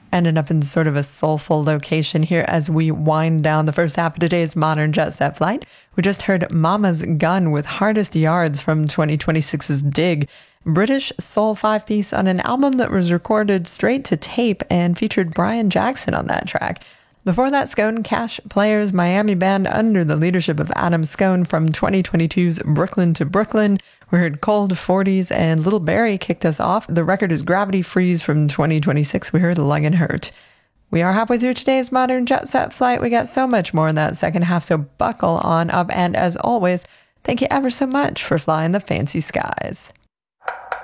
ended up in sort of a soulful location here as we wind down the first half of today's Modern Jet Set Flight. We just heard Mama's Gun with Hardest Yards from 2026's Dig, British soul five-piece on an album that was recorded straight to tape and featured Brian Jackson on that track. Before that, Scone Cash Players Miami band under the leadership of Adam Scone from 2022's Brooklyn to Brooklyn. We heard Cold 40s and Little Barry kicked us off. The record is Gravity Freeze from 2026. We heard Langenhurt. We are halfway through today's Modern Jet Set Flight. We got so much more in that second half, so buckle on up. And as always, thank you ever so much for flying the fancy skies.